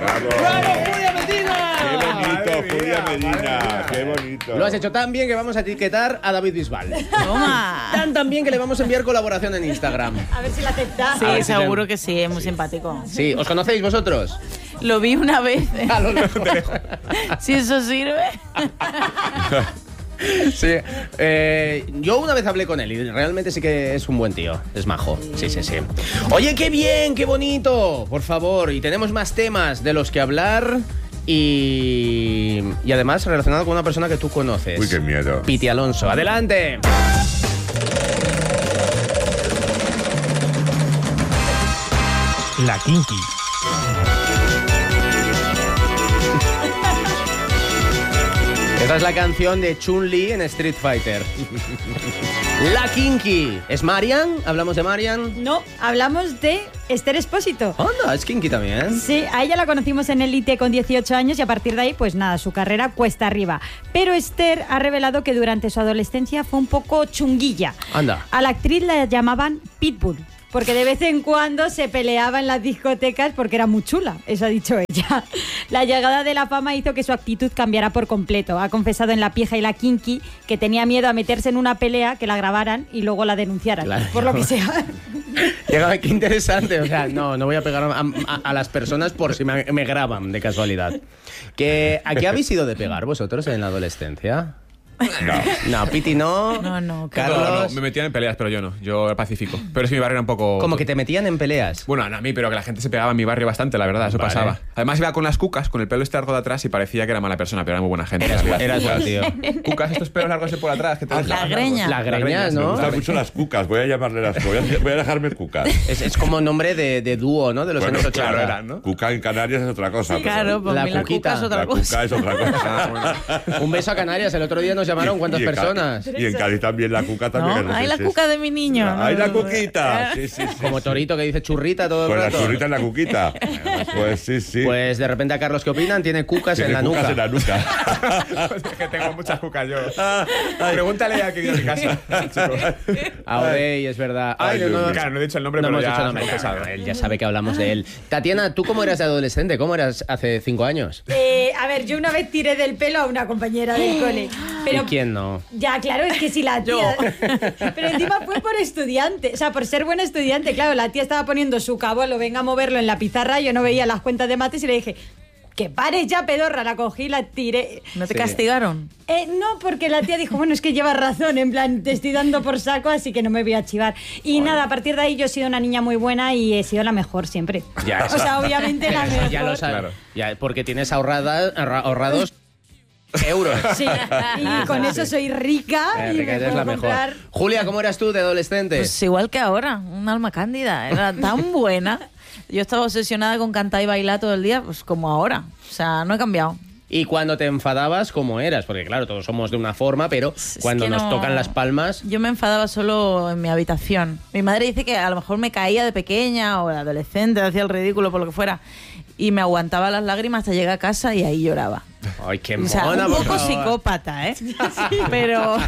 ¡Bravo, Julia Medina! ¡Qué bonito, Julia Medina! ¡Qué bonito! Lo has hecho tan bien que vamos a etiquetar a David Bisbal. Toma. Tan bien que le vamos a enviar colaboración en Instagram. A ver si la acepta. Sí, ver si seguro que sí, es muy simpático. Sí, ¿os conocéis vosotros? Lo vi una vez. A lo lejos. Si eso sirve. Sí, yo una vez hablé con él y realmente sí que es un buen tío, es majo. Sí. Oye, qué bien, qué bonito, por favor. Y tenemos más temas de los que hablar y además relacionado con una persona que tú conoces. Uy, qué miedo. Piti Alonso, adelante. La Kinky. Esta es la canción de Chun-Li en Street Fighter. La Kinky. ¿Es Marian? ¿Hablamos de Marian? No, hablamos de Esther Expósito. Anda, es Kinky también. Sí, a ella la conocimos en Elite con 18 años y a partir de ahí, pues nada, su carrera cuesta arriba. Pero Esther ha revelado que durante su adolescencia fue un poco chunguilla. Anda. A la actriz la llamaban Pitbull, porque de vez en cuando se peleaba en las discotecas porque era muy chula, eso ha dicho ella. La llegada de la fama hizo que su actitud cambiara por completo. Ha confesado en La Pija y La Kinky que tenía miedo a meterse en una pelea, que la grabaran y luego la denunciaran, Claro. por lo que sea. Llegaba, qué interesante. O sea, no voy a pegar a las personas por si me graban de casualidad. ¿A qué habéis ido de pegar vosotros en la adolescencia? No, Piti no. No, Carlos. No, me metían en peleas, pero yo no. Yo era pacífico. Pero es que mi barrio era un poco... Como que te metían en peleas. Bueno, no a mí, pero que la gente se pegaba en mi barrio bastante, la verdad, eso Vale. pasaba. Además iba con las cucas, con el pelo largo de atrás y parecía que era mala persona, pero era muy buena gente. Eras buen tío. Cucas, estos pelos largos de por atrás. Que te La greña. La greña, Me ¿no? gustan mucho las cucas, voy a llamarle las cucas. Voy a dejarme cucas. Es como nombre de dúo, ¿no? De los Bueno, años 80. Claro, eran, ¿no? Cuca en Canarias es otra cosa. Claro, pues La la cuquita. cuca es otra La cosa. cuca es otra cosa. Un beso a Canarias. El otro día nos llamaron ¿cuántas personas? Y en Cádiz también la cuca también. No, hay la cuca de mi niño. ¡Ay, la No. cuquita! Sí. Como Torito que dice churrita todo el Pues la rato. churrita en la cuquita. Pues sí. Pues de repente a Carlos, ¿qué opinan? Tiene cucas Tiene en la cucas nuca. en la nuca. Es que tengo muchas cucas yo. Pregúntale a que vive en mi casa. Audey, es verdad. Ay, Dios mío. Claro, no he dicho el nombre, No pero hemos ya dicho se nombre. lo he confesado. Él ya sabe que hablamos de él. Tatiana, ¿tú cómo eras de adolescente? ¿Cómo eras hace 5 años? A ver, yo una vez tiré del pelo a una compañera del cole. Pero, ¿Y quién no? Ya, claro, es que si la tía... Pero encima fue por estudiante, o sea, por ser buena estudiante. Claro, la tía estaba poniendo su cabolo, venga a moverlo en la pizarra, yo no veía las cuentas de mates y le dije... Que pares ya, pedorra, la cogí, la tiré. ¿No te Sí. castigaron? No, porque la tía dijo, bueno, es que llevas razón, en plan, te estoy dando por saco, así que no me voy a chivar. Y nada, a partir de ahí yo he sido una niña muy buena y he sido la mejor siempre. Ya, o sea, obviamente la mejor. Ya lo sabes. Claro. Ya, porque tienes ahorrados euros. Sí, y con eso soy rica y Rica, me eres puedo la mejor. comprar... Julia, ¿cómo eras tú de adolescente? Pues igual que ahora, un alma cándida. Era tan buena. Yo estaba obsesionada con cantar y bailar todo el día, pues como ahora. O sea, no he cambiado. Y cuando te enfadabas, ¿cómo eras? Porque claro, todos somos de una forma, pero Es cuando que nos no- tocan las palmas... Yo me enfadaba solo en mi habitación. Mi madre dice que a lo mejor me caía de pequeña o de adolescente, hacía el ridículo por lo que fuera. Y me aguantaba las lágrimas hasta llegar a casa y ahí lloraba. Ay, qué O sea, mona, un por poco favor. psicópata, ¿eh? Pero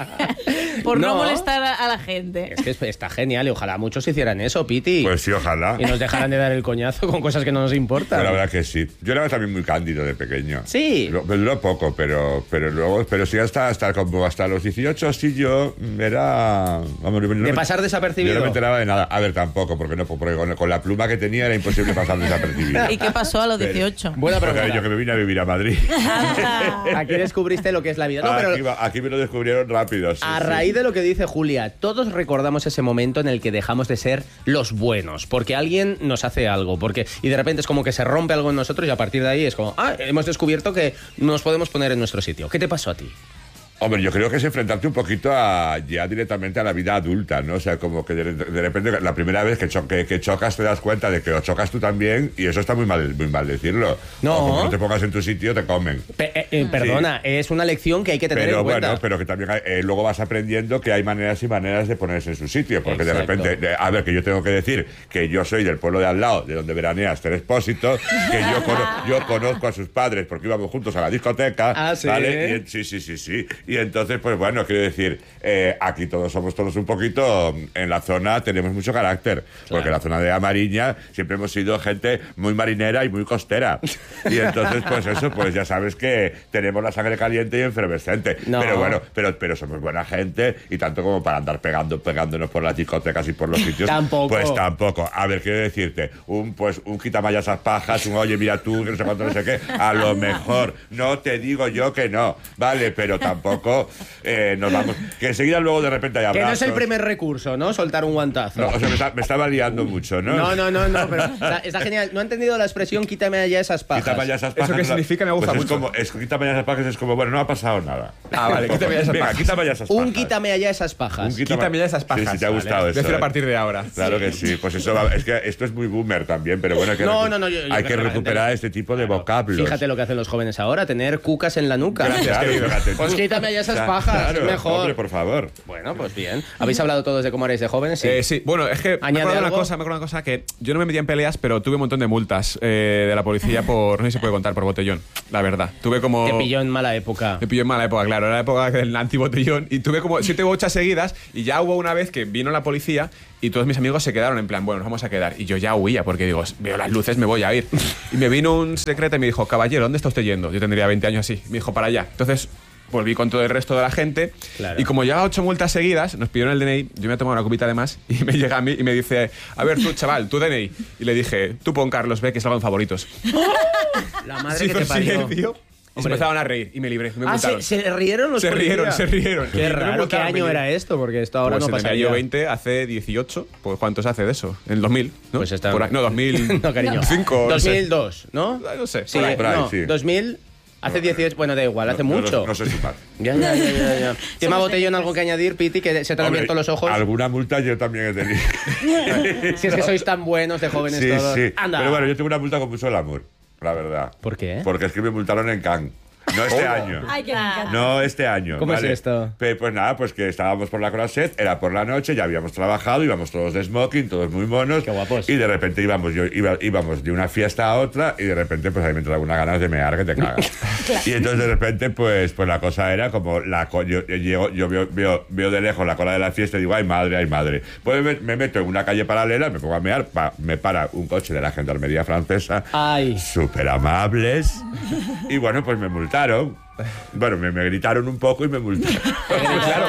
por no No. molestar a la gente. Es que está genial y ojalá muchos hicieran eso, Piti. Pues sí, ojalá. Y nos dejaran de dar el coñazo con cosas que no nos importan. Pero la verdad que sí. Yo era también muy cándido de pequeño. Sí. Duró poco, pero luego... Pero sí, hasta los 18, sí, yo era... Vamos, De pasar desapercibido. Yo no me enteraba de nada. A ver, tampoco, porque con la pluma que tenía era imposible pasar desapercibido. ¿Y qué pasó a los 18? Buena Porque pregunta. yo que me vine a vivir a Madrid. Aquí descubriste lo que es la vida. No, pero Aquí me lo descubrieron rápido. Sí, a sí. raíz de lo que dice Julia, todos recordamos ese momento en el que dejamos de ser los buenos, porque alguien nos hace algo, y de repente es como que se rompe algo en nosotros y a partir de ahí es como, hemos descubierto que nos podemos poner en nuestro sitio. ¿Qué te pasó a ti? Hombre, yo creo que es enfrentarte un poquito ya directamente a la vida adulta, ¿no? O sea, como que de repente la primera vez que chocas te das cuenta de que lo chocas tú también y eso está muy mal decirlo. No. O como no te pongas en tu sitio, te comen. Perdona, es una lección que hay que tener Pero en cuenta. bueno, pero que también luego vas aprendiendo que hay maneras y maneras de ponerse en su sitio. Porque Exacto. de repente, a ver, que yo tengo que decir que yo soy del pueblo de al lado, de donde veranea Esther Expósito, que yo conozco a sus padres porque íbamos juntos a la discoteca. Ah, ¿sí? ¿Vale? Sí. Y entonces, pues bueno, quiero decir, aquí somos todos un poquito, en la zona tenemos mucho carácter, porque en la zona de Amariña siempre hemos sido gente muy marinera y muy costera. Y entonces, pues eso, pues ya sabes que tenemos la sangre caliente y efervescente. No. Pero bueno, pero somos buena gente, y tanto como para andar pegándonos por las discotecas y por los sitios. Tampoco. Pues tampoco. A ver, quiero decirte, un quitamayas esas pajas, un oye, mira tú, que no sé cuánto, no sé qué, a lo mejor, no te digo yo que no, ¿vale? Pero tampoco nos vamos, que enseguida luego de repente hay abrazos. Que no es el primer recurso, ¿no? Soltar un guantazo. No, o sea, me estaba liando mucho, ¿no? No, pero está genial. No he entendido la expresión quítame allá esas pajas. Quítame ya esas pajas. ¿Eso qué significa? Me gusta pues mucho. Quítame ya esas pajas, es como, bueno, no ha pasado nada. Ah, vale, quítame ya esas Venga, pajas. quítame ya esas pajas. Un quítame allá esas pajas. Quítame ya esas pajas. Sí, sí, te ha gustado eso. Decir a ¿eh? partir de ahora. Claro que sí, pues eso es que esto es muy boomer también, pero bueno, hay que, No, yo hay creo que recuperar este tipo de vocablos. Fíjate lo que hacen los jóvenes ahora, tener cucas en la nuca. Claro, fíjate tú. Pues quítame allá esas pajas, Claro, es mejor. hombre, por favor. Bueno, pues bien. ¿Habéis hablado todos de cómo erais de jóvenes? Sí. Sí, bueno, es que me ¿Añade acuerdo algo? una cosa que yo no me metía en peleas, pero tuve un montón de multas de la policía por, no sé si se puede contar, por botellón, la verdad. Tuve como... Te pilló en mala época. Me pilló en mala época, claro, era la época del antibotellón, y tuve como 7 u 8 seguidas, y ya hubo una vez que vino la policía y todos mis amigos se quedaron en plan, bueno, nos vamos a quedar. Y yo ya huía porque digo, veo las luces, me voy a ir. Y me vino un secreto y me dijo, caballero, ¿dónde está usted yendo? Yo tendría 20 años así. Me dijo, para allá. Entonces volví con todo el resto de la gente. Claro. Y como llevaba 8 multas seguidas, nos pidieron el DNI, yo me he tomado una copita de más y me llega a mí y me dice, a ver tú, chaval, tu DNI. Y le dije, tú pon Carlos B, que salgan favoritos. La madre Se que te hizo parió. silencio y se empezaron a reír y me libré. Me multaron. ¿se rieron los Se rieron, policías? se rieron. Qué Y me raro, ¿qué multaron, año me era esto? Porque esto ahora pues no en el pasaría. año 20, hace 18. Pues ¿cuántos hace de eso? En el 2000, ¿no? Pues está... Por ahí- no, 2000. No, cariño. 5, 2002, ¿no? No sé. Sí, Por ahí, no, sí. 2000, hace 18, bueno, da igual, hace mucho. No sé sumar. Ya. ¿Tema botellón algo que añadir, Piti, que se te han Hombre, abierto los ojos? Alguna multa yo también he tenido. Si es que sois tan buenos de jóvenes Sí, todos. sí. Anda. Pero bueno, yo tengo una multa con mucho glamour, la verdad. ¿Por qué? Porque es que me multaron en Cannes. No este año. Ay, que me encanta. No este año. ¿Cómo es ¿vale? esto? Pues nada, pues que estábamos por la Croisette, era por la noche, ya habíamos trabajado, íbamos todos de smoking, todos muy monos. Qué guapos. Y de repente íbamos de una fiesta a otra, y de repente pues a mí me entraba unas ganas de mear que te cagas. Y entonces de repente pues la cosa era como yo veo de lejos la cola de la fiesta y digo, ay madre. Pues me meto en una calle paralela, me pongo a mear, me para un coche de la gendarmería francesa. Ay. Súper amables. Y bueno, pues me multaron. Bueno, me gritaron un poco y me multaron. Claro.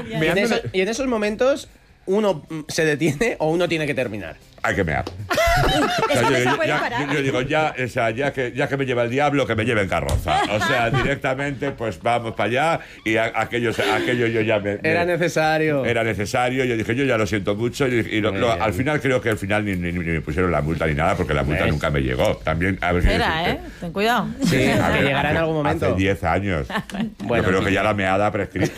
Y en esos momentos, uno se detiene o uno tiene que terminar. Hay que mear. Es que no se yo, puede parar. yo digo, ya que me lleva el diablo, que me lleve en carroza. O sea, directamente, pues vamos para allá. Y aquello yo ya Era necesario. Era necesario. Yo dije, yo ya lo siento mucho. Al final creo que al final ni me pusieron la multa ni nada, porque la multa nunca me llegó. También, a ver si Espera, decirte. ten cuidado. Sí, A ver, que llegará en algún momento. Hace 10 años. Bueno, Yo creo sí. que ya la meada ha prescrito.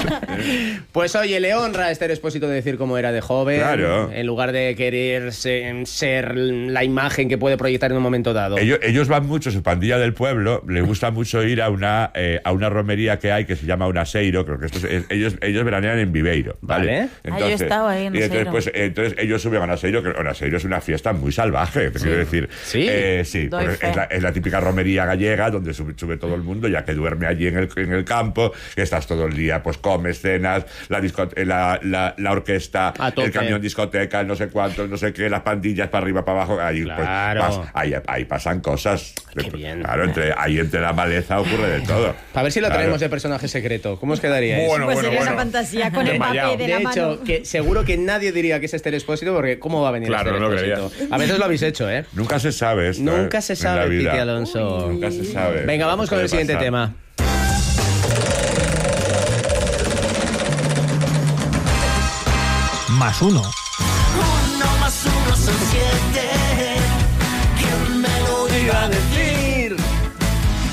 Pues oye, le honra a Esther Expósito de decir cómo era de joven. Claro. En lugar de querer ser la imagen que puede proyectar en un momento dado. Ellos van mucho, su pandilla del pueblo, les gusta mucho ir a una romería que hay que se llama Unaseiro, creo que ellos veranean en Viveiro, ¿vale? Vale. Yo he estado ahí en y entonces, Unaseiro. entonces ellos suben a Unaseiro, que Unaseiro es una fiesta muy salvaje, te quiero decir. Sí. Sí, Doy pues fe. es la típica romería gallega donde sube todo el mundo, ya que duerme allí en el campo, que estás todo el día, pues comes, cenas, la orquesta, A tope. el camión discoteca, el no sé cuántos, no sé qué, las pandillas para arriba, para abajo, ahí, Claro. ahí pasan cosas. Qué bien. Claro, entre la maleza ocurre de todo. A ver si lo Claro. traemos de personaje secreto. ¿Cómo os quedaríais? Bueno, Pues sería bueno. una fantasía con el Desmayado. papel de De la hecho, mano. que seguro que nadie diría que es Esther Expósito, porque ¿cómo va a venir Claro, Esther no lo Expósito? A veces lo habéis hecho, ¿eh? Nunca se sabe esto. Nunca se en sabe, la vida. Piti Alonso. Nunca se sabe. Venga, vamos con Puede el siguiente pasar. tema. Más uno.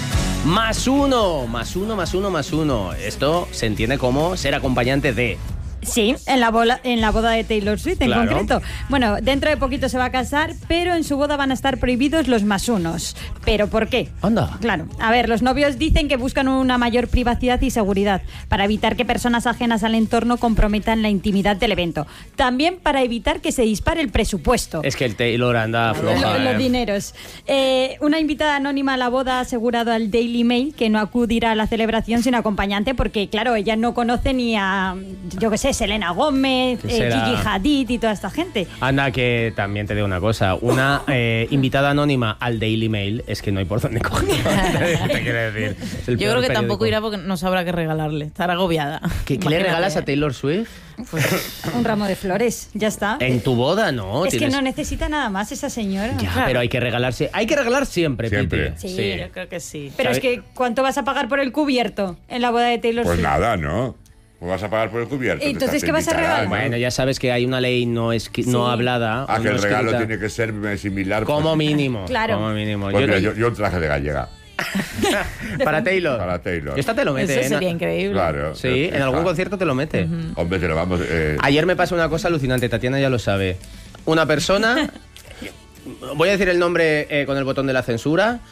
Más uno. Esto se entiende como ser acompañante de. Sí, en la boda de Taylor Swift en Claro. concreto. Bueno, dentro de poquito se va a casar, pero en su boda van a estar prohibidos los masunos. ¿Pero por qué? Anda. Claro, a ver, los novios dicen que buscan una mayor privacidad y seguridad para evitar que personas ajenas al entorno comprometan la intimidad del evento. También para evitar que se dispare el presupuesto. Es que el Taylor anda floja. Los dineros. Una invitada anónima a la boda ha asegurado al Daily Mail que no acudirá a la celebración sin acompañante porque, claro, ella no conoce ni a, yo qué sé, Selena Gómez, ¿Qué será? Gigi Hadid y toda esta gente. Anda, que también te digo una cosa. Una invitada anónima al Daily Mail es que no hay por dónde coger. Te quiero decir. Es el Yo peor creo que periódico. tampoco irá porque no sabrá qué regalarle. Estará agobiada. ¿Qué le Imagínate. regalas a Taylor Swift? Un ramo de flores, ya está. En tu boda, no. Es que tienes- no necesita nada más esa señora. Ya, Claro. pero hay que regalarse. Hay que regalar siempre, Siempre. Piti. Sí. Yo creo que sí. Pero es que, ¿cuánto vas a pagar por el cubierto en la boda de Taylor Pues Swift? nada, ¿no? Pues vas a pagar por el cubierto. Entonces, te ¿qué vas a invitarán, regalar? ¿no? Bueno, ya sabes que hay una ley no Sí. hablada. Ah, o que no el regalo escrita. tiene que ser similar. Como pues, mínimo. Claro. Como mínimo. Pues mira, no- yo un traje de gallega. para Taylor. Para Taylor. Esta te lo mete. Eso ¿eh? sería increíble. Claro. Sí, en algún concierto te lo mete. Hombre, te lo vamos. Ayer me pasó una cosa alucinante, Tatiana ya lo sabe. Una persona, voy a decir el nombre con el botón de la censura.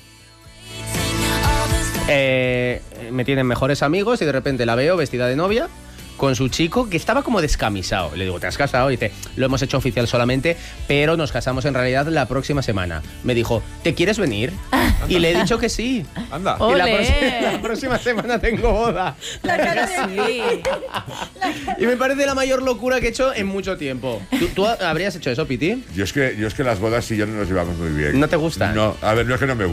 Me tienen mejores amigos y de repente la veo vestida de novia con su chico que estaba como descamisado. Le digo, ¿te has casado? Y dice, lo hemos hecho oficial solamente, pero nos casamos en realidad la próxima semana. Me dijo, ¿te quieres venir? Y le he dicho que sí. Anda. Y la, ¡Olé! la próxima semana tengo boda. Sí. Y me parece la mayor locura que he hecho en mucho tiempo. ¿Tú habrías hecho eso, Piti? yo es que las bodas y yo no nos llevamos muy bien. ¿No te gustan? No, a ver, no es que no me